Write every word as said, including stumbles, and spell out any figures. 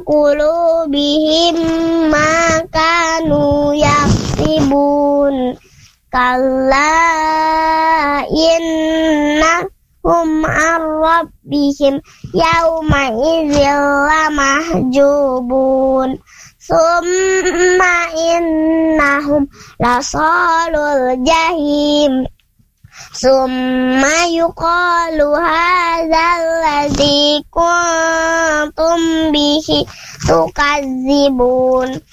qulubihim ma kanu yaksibun. Kalla innahum an rabbihim yawma idzin lamahjubun. Summa innahum lasalul jahim. Summa yuqalu hadzal ladzi kuntum bihi tukadzibun.